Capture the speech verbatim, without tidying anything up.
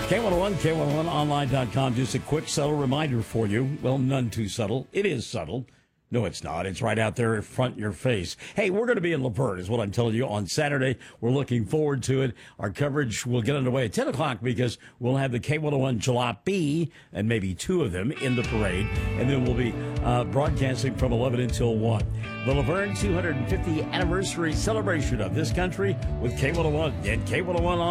K one oh one, K one oh one online dot com. Just a quick, subtle reminder for you. Well, none too subtle. It is subtle. No, it's not. It's right out there in front of your face. Hey, we're going to be in Laverne, is what I'm telling you, on Saturday. We're looking forward to it. Our coverage will get underway at ten o'clock because we'll have the K one oh one Jalopy and maybe two of them in the parade. And then we'll be uh, broadcasting from eleven until one. The Laverne two hundred fiftieth anniversary celebration of this country with K one oh one and K one oh one